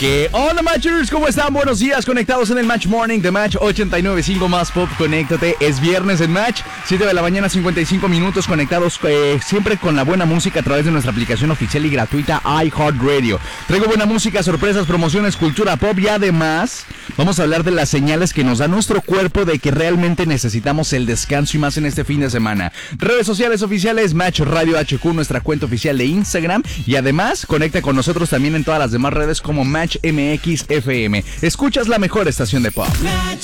¿Qué onda, Matchers? ¿Cómo están? Buenos días, conectados en el Match Morning de Match 89.5 más Pop. Conéctate, es viernes en Match, 7 de la mañana, 55 minutos, conectados siempre con la buena música a través de nuestra aplicación oficial y gratuita iHeartRadio. Traigo buena música, sorpresas, promociones, cultura pop y además vamos a hablar de las señales que nos da nuestro cuerpo de que realmente necesitamos el descanso y más en este fin de semana. Redes sociales oficiales, Match Radio HQ, nuestra cuenta oficial de Instagram, y además conecta con nosotros también en todas las demás redes como Match MX FM. Escuchas la mejor estación de pop.